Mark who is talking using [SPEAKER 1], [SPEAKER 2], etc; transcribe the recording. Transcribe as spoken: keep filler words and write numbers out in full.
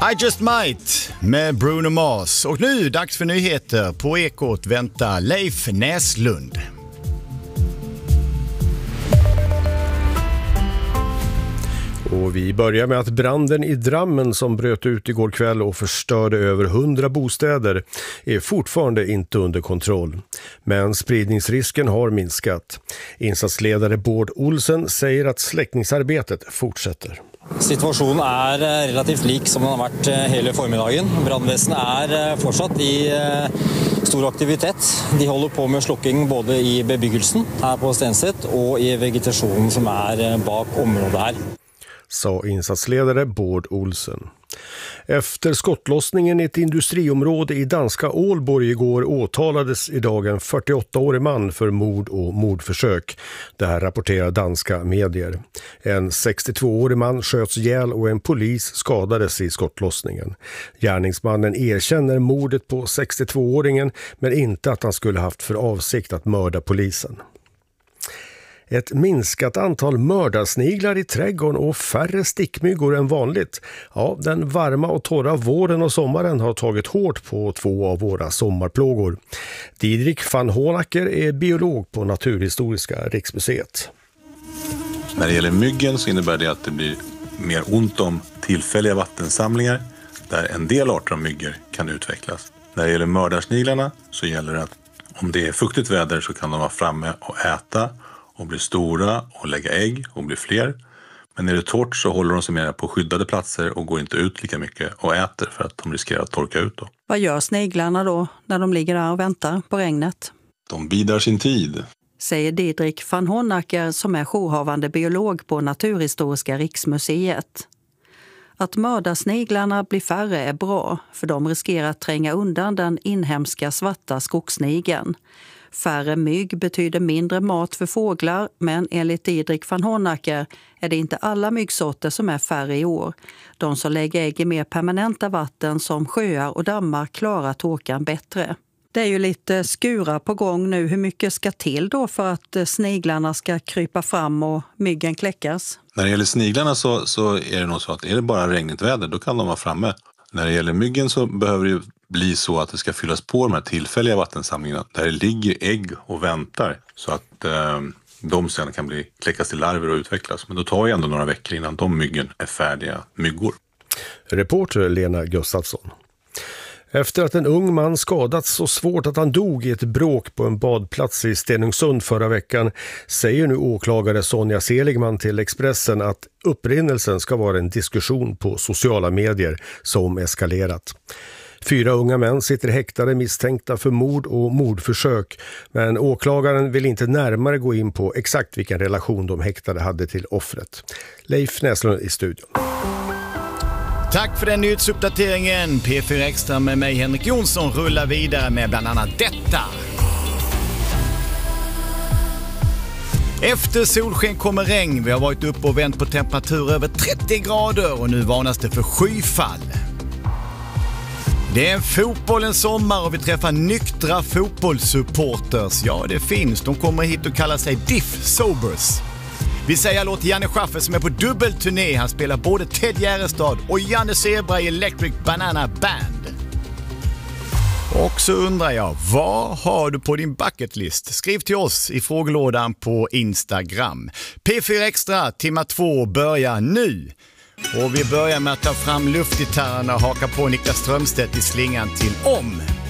[SPEAKER 1] I Just Might med Bruno Mars. Och nu dags för nyheter. På Ekot väntar Leif Näslund.
[SPEAKER 2] Och vi börjar med att branden i Drammen som bröt ut igår kväll och förstörde över hundra bostäder är fortfarande inte under kontroll. Men spridningsrisken har minskat. Insatsledare Bård Olsen säger att släckningsarbetet fortsätter.
[SPEAKER 3] Situationen är relativt lik som den har varit hela förmiddagen. Brandväsendet är fortsatt i stor aktivitet. De håller på med slukking både i bebyggelsen här på Stenset och i vegetationen som är bak området här.
[SPEAKER 2] Sa insatsledare Bård Olsen. Efter skottlossningen i ett industriområde i danska Ålborg igår åtalades idag en fyrtioåttaårig man för mord och mordförsök. Det här rapporterar danska medier. En sextiotvåårig man sköts ihjäl och en polis skadades i skottlossningen. Gärningsmannen erkänner mordet på sextiotvååringen men inte att han skulle haft för avsikt att mörda polisen. Ett minskat antal mördarsniglar i trädgården och färre stickmyggor än vanligt. Ja, den varma och torra våren och sommaren har tagit hårt på två av våra sommarplågor. Didrik van Honacker är biolog på Naturhistoriska riksmuseet.
[SPEAKER 4] När det gäller myggen så innebär det att det blir mer ont om tillfälliga vattensamlingar där en del arter av myggor kan utvecklas. När det gäller mördarsniglarna så gäller det att om det är fuktigt väder så kan de vara framme och äta och blir stora och lägga ägg och blir fler. Men när det är torrt så håller de sig mer på skyddade platser och går inte ut lika mycket och äter för att de riskerar att torka ut då.
[SPEAKER 5] Vad gör sniglarna då när de ligger där och väntar på regnet?
[SPEAKER 4] De bidar sin tid.
[SPEAKER 5] Säger Didrik van Honacker som är jourhavande biolog på Naturhistoriska riksmuseet. Att mördarsniglarna blir färre är bra för de riskerar att tränga undan den inhemska svarta skogssnigeln. Färre mygg betyder mindre mat för fåglar, men enligt Didrik van Honacker är det inte alla myggsorter som är färre i år. De som lägger ägg i mer permanenta vatten som sjöar och dammar klarar torkan bättre. Det är ju lite skura på gång nu. Hur mycket ska till då för att sniglarna ska krypa fram och myggen kläckas?
[SPEAKER 4] När det gäller sniglarna så, så är det nog så att är det bara regnigt väder då kan de vara framme. När det gäller myggen så behöver det bli så att det ska fyllas på de här tillfälliga vattensamlingarna där det ligger ägg och väntar så att eh, de sen kan bli kläckas till larver och utvecklas. Men då tar det ändå några veckor innan de myggen är färdiga myggor.
[SPEAKER 2] Reporter Lena Gustafsson. Efter att en ung man skadats så svårt att han dog i ett bråk på en badplats i Stenungsund förra veckan säger nu åklagare Sonja Seligman till Expressen att upprinnelsen ska vara en diskussion på sociala medier som eskalerat. Fyra unga män sitter häktade misstänkta för mord och mordförsök, men åklagaren vill inte närmare gå in på exakt vilken relation de häktade hade till offret. Leif Näslund i studion.
[SPEAKER 1] Tack för den nyhetsuppdateringen. P fyra Extra med mig Henrik Jonsson rullar vidare med bland annat detta. Efter solsken kommer regn. Vi har varit uppe och vänt på temperatur över trettio grader och nu varnas det för skyfall. Det är en fotbollens sommar och vi träffar nyktra fotbollssupporters. Ja, det finns. De kommer hit och kallar sig Diff Sobers. Vi säger hallå till Janne Schaffer som är på dubbelturné. Han spelar både Ted Gärdestad och Janne Zebra i Electric Banana Band. Och så undrar jag, vad har du på din bucketlist? Skriv till oss i frågelådan på Instagram. P fyra Extra, timma två börjar nu. Och vi börjar med att ta fram luftgitarrerna och haka på Niklas Strömstedt i slingan till Om.